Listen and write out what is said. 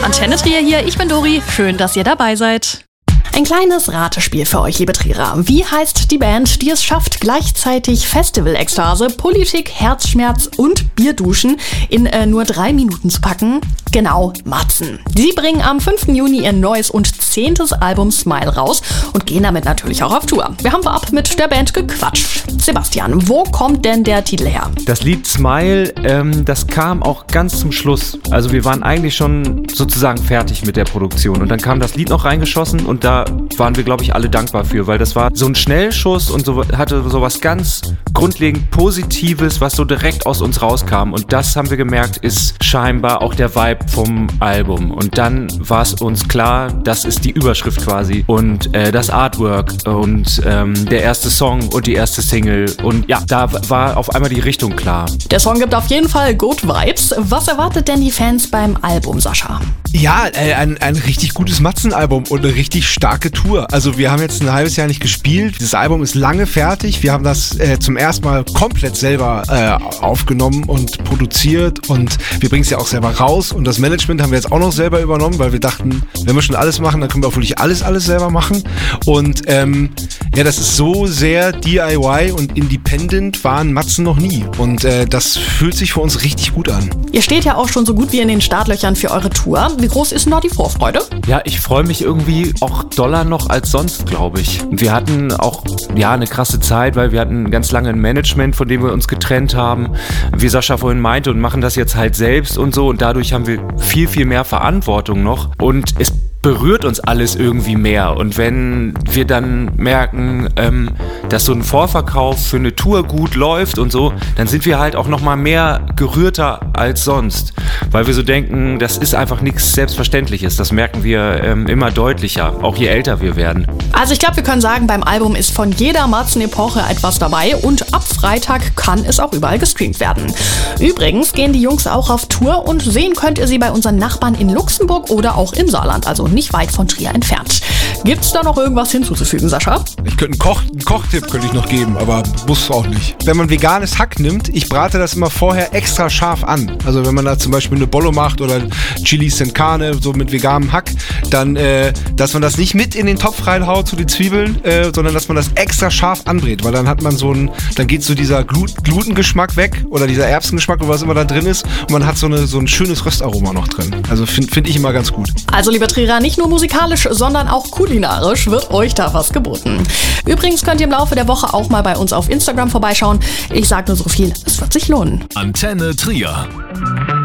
Antenne Trier hier, ich bin Dori. Schön, dass ihr dabei seid. Ein kleines Ratespiel für euch, liebe Trierer. Wie heißt die Band, die es schafft, gleichzeitig Festival-Ekstase, Politik, Herzschmerz und Bierduschen in nur 3 Minuten zu packen? Genau, Matzen. Sie bringen am 5. Juni ihr neues und 10. Album Smile raus und gehen damit natürlich auch auf Tour. Wir haben vorab mit der Band gequatscht. Sebastian, wo kommt denn der Titel her? Das Lied Smile, das kam auch ganz zum Schluss. Also wir waren eigentlich schon sozusagen fertig mit der Produktion und dann kam das Lied noch reingeschossen und da waren wir, glaube ich, alle dankbar für, weil das war so ein Schnellschuss und so, hatte so was ganz grundlegend Positives, was so direkt aus uns rauskam. Und das haben wir gemerkt, ist scheinbar auch der Vibe vom Album. Und dann war es uns klar, das ist die Überschrift quasi und das Artwork und der erste Song und die erste Single. Und ja, da war auf einmal die Richtung klar. Der Song gibt auf jeden Fall Good Vibes. Was erwartet denn die Fans beim Album, Sascha? Ja, ein richtig gutes Matzen-Album und eine richtig starke Tour. Also wir haben jetzt ein halbes Jahr nicht gespielt. Das Album ist lange fertig. Wir haben das zum ersten Mal komplett selber aufgenommen und produziert und wir bringen es ja auch selber raus und das Management haben wir jetzt auch noch selber übernommen, weil wir dachten, wenn wir schon alles machen, dann können wir auch wirklich alles selber machen. Und ja, das ist so sehr DIY und independent waren Matzen noch nie und das fühlt sich für uns richtig gut an. Ihr steht ja auch schon so gut wie in den Startlöchern für eure Tour. Wie groß ist denn da die Vorfreude? Ja, ich freue mich irgendwie auch doller noch als sonst, glaube ich. Wir hatten auch eine krasse Zeit, weil wir hatten ganz lange ein Management, von dem wir uns getrennt haben. Wie Sascha vorhin meinte, und machen das jetzt halt selbst und so. Und dadurch haben wir viel, viel mehr Verantwortung noch. Und es berührt uns alles irgendwie mehr. Und wenn wir dann merken, dass so ein Vorverkauf für eine Tour gut läuft und so, dann sind wir halt auch noch mal mehr gerührter als sonst. Weil wir so denken, das ist einfach nichts Selbstverständliches. Das merken wir immer deutlicher, auch je älter wir werden. Also ich glaube, wir können sagen, beim Album ist von jeder Matzen-Epoche etwas dabei und ab Freitag kann es auch überall gestreamt werden. Übrigens gehen die Jungs auch auf Tour und sehen könnt ihr sie bei unseren Nachbarn in Luxemburg oder auch im Saarland, also nicht weit von Trier entfernt. Gibt's da noch irgendwas hinzuzufügen, Sascha? Ich könnte einen Kochtipp könnte ich noch geben, aber muss auch nicht. Wenn man veganes Hack nimmt, ich brate das immer vorher extra scharf an. Also wenn man da zum Beispiel eine Bollo macht oder Chili Sin Carne, so mit veganem Hack, dann, dass man das nicht mit in den Topf reinhaut, so die Zwiebeln, sondern dass man das extra scharf anbrät, weil dann hat man dann geht so dieser Glutengeschmack weg oder dieser Erbsengeschmack oder was immer da drin ist und man hat so ein schönes Röstaroma noch drin. Also find ich immer ganz gut. Also lieber Trierer, nicht nur musikalisch, sondern auch kulinarisch wird euch da was geboten. Übrigens könnt ihr im Laufe der Woche auch mal bei uns auf Instagram vorbeischauen. Ich sage nur so viel, es wird sich lohnen. Antenne Trier.